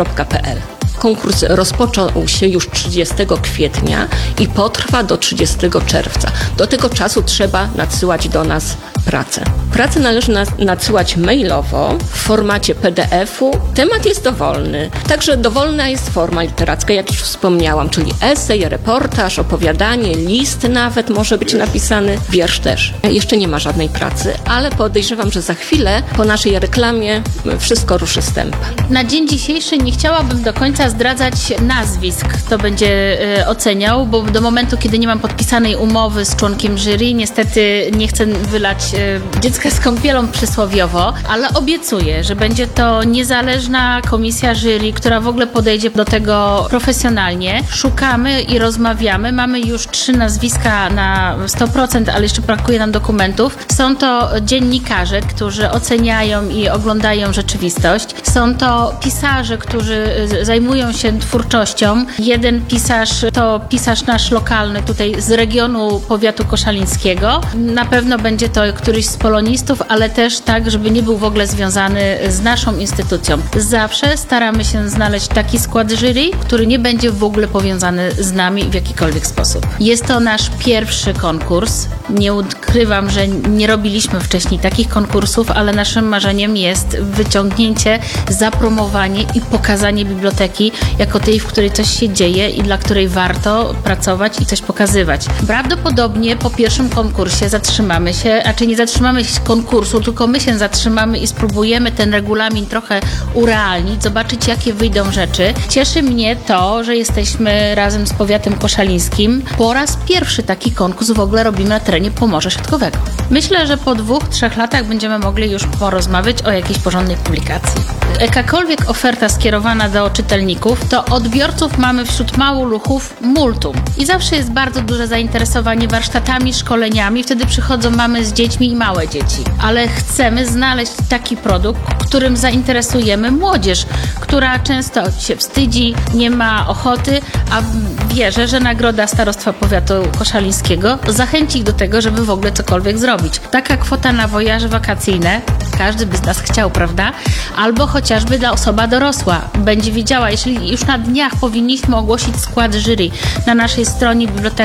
koszalin.pl. Konkurs rozpoczął się już 30 kwietnia i potrwa do 30 czerwca. Do tego czasu trzeba nadsyłać do nas pracę. Pracę należy nadsyłać mailowo w formacie PDF-u. Temat jest dowolny. Także dowolna jest forma literacka, jak już wspomniałam, czyli esej, reportaż, opowiadanie, list nawet może być napisany, wiersz też. Jeszcze nie ma żadnej pracy, ale podejrzewam, że za chwilę po naszej reklamie wszystko ruszy z tempa. Na dzień dzisiejszy nie chciałabym do końca zdradzać nazwisk, kto będzie oceniał, bo do momentu, kiedy nie mam podpisanej umowy z członkiem jury, niestety nie chcę wylać dziecka z kąpielą przysłowiowo, ale obiecuję, że będzie to niezależna komisja jury, która w ogóle podejdzie do tego profesjonalnie. Szukamy i rozmawiamy. Mamy już 3 nazwiska na 100%, ale jeszcze brakuje nam dokumentów. Są to dziennikarze, którzy oceniają i oglądają rzeczywistość. Są to pisarze, którzy zajmują się twórczością. Jeden pisarz to pisarz nasz lokalny tutaj z regionu powiatu koszalińskiego. Na pewno będzie to któryś z polonistów, ale też tak, żeby nie był w ogóle związany z naszą instytucją. Zawsze staramy się znaleźć taki skład jury, który nie będzie w ogóle powiązany z nami w jakikolwiek sposób. Jest to nasz pierwszy konkurs. Nie ukrywam, że nie robiliśmy wcześniej takich konkursów, ale naszym marzeniem jest wyciągnięcie, zapromowanie i pokazanie biblioteki jako tej, w której coś się dzieje i dla której warto pracować i coś pokazywać. Prawdopodobnie po pierwszym konkursie zatrzymamy się, a czy nie zatrzymamy się konkursu, tylko my się zatrzymamy i spróbujemy ten regulamin trochę urealnić, zobaczyć, jakie wyjdą rzeczy. Cieszy mnie to, że jesteśmy razem z powiatem koszalińskim. Po raz pierwszy taki konkurs w ogóle robimy na terenie Pomorza Środkowego. Myślę, że po 2-3 latach będziemy mogli już porozmawiać o jakiejś porządnej publikacji. Jakakolwiek oferta skierowana do czytelników, to odbiorców mamy wśród małuchów multum. I zawsze jest bardzo duże zainteresowanie warsztatami, szkoleniami. Wtedy przychodzą mamy z dziećmi i małe dzieci. Ale chcemy znaleźć taki produkt, którym zainteresujemy młodzież, która często się wstydzi, nie ma ochoty, a wierzę, że nagroda Starostwa Powiatu Koszalińskiego zachęci ich do tego, żeby w ogóle cokolwiek zrobić. Taka kwota na wojaże wakacyjne, każdy by z nas chciał, prawda? Albo chociażby dla osoba dorosła. Będzie wiedziała, jeśli już na dniach powinniśmy ogłosić skład jury na naszej stronie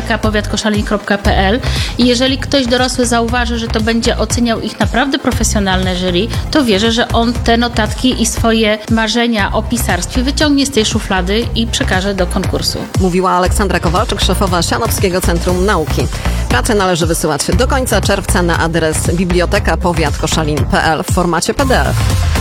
biblioteka-powiatkoszalin.pl i jeżeli ktoś dorosły zauważy, że to będzie oceniał ich naprawdę profesjonalne jury, to wierzę, że on te notatki i swoje marzenia o pisarstwie wyciągnie z tej szuflady i przekaże do konkursu. Mówiła Aleksandra Kowalczyk, szefowa Sianowskiego Centrum Nauki. Pracę należy wysyłać do końca czerwca na adres biblioteka-powiatkoszalin.pl w formacie PDF.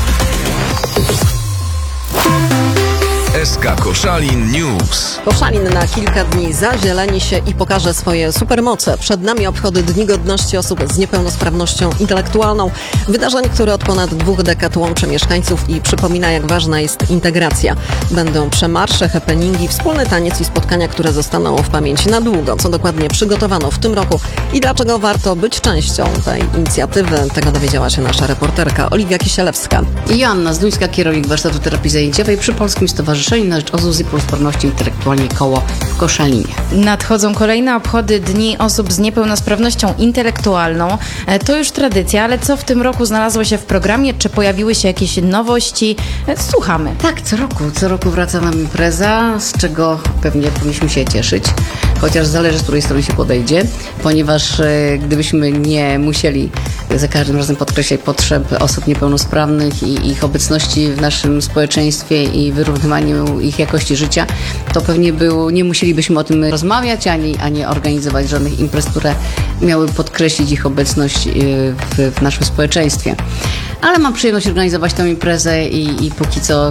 SK Koszalin News. Koszalin na kilka dni zazieleni się i pokaże swoje supermoce. Przed nami obchody Dni Godności Osób z Niepełnosprawnością Intelektualną. Wydarzenie, które od ponad 2 dekad łączy mieszkańców i przypomina, jak ważna jest integracja. Będą przemarsze, happeningi, wspólny taniec i spotkania, które zostaną w pamięci na długo. Co dokładnie przygotowano w tym roku i dlaczego warto być częścią tej inicjatywy, tego dowiedziała się nasza reporterka Oliwia Kisielewska. I Joanna Zduńska, kierownik warsztatu terapii zajęciowej przy Polskim Stowarzyszeniu na rzecz osób z niepełnosprawnością intelektualnej Koło w Koszalinie. Nadchodzą kolejne obchody Dni Osób z Niepełnosprawnością Intelektualną. To już tradycja, ale co w tym roku znalazło się w programie? Czy pojawiły się jakieś nowości? Słuchamy. Tak, co roku wraca nam impreza, z czego pewnie powinniśmy się cieszyć, chociaż zależy, z której strony się podejdzie, ponieważ gdybyśmy nie musieli za każdym razem podkreślać potrzeb osób niepełnosprawnych i ich obecności w naszym społeczeństwie i wyrównywaniu ich jakości życia, to pewnie nie musielibyśmy o tym rozmawiać, ani organizować żadnych imprez, które miały podkreślić ich obecność w naszym społeczeństwie. Ale mam przyjemność organizować tę imprezę i póki co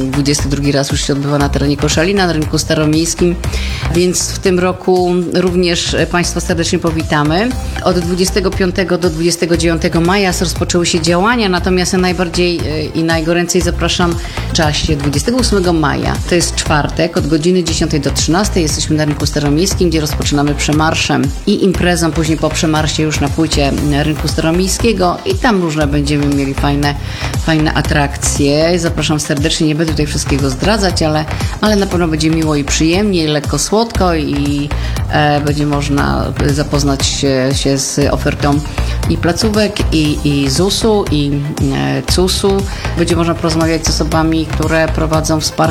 22 raz już się odbywa na terenie Koszalina, na rynku staromiejskim, więc w tym roku również Państwa serdecznie powitamy. Od 25 do 29 maja rozpoczęły się działania, natomiast najbardziej i najgoręcej zapraszam w czasie 28 maja. To jest czwartek, od godziny 10 do 13 jesteśmy na rynku staromiejskim, gdzie rozpoczynamy przemarszem i imprezą, później po przemarsie już na płycie rynku staromiejskiego i tam różne będziemy mieli fajne atrakcje. Zapraszam serdecznie, nie będę tutaj wszystkiego zdradzać, ale na pewno będzie miło i przyjemnie, i lekko słodko i będzie można zapoznać się z ofertą i placówek, i ZUS-u, i CUS-u. Będzie można porozmawiać z osobami, które prowadzą wsparcie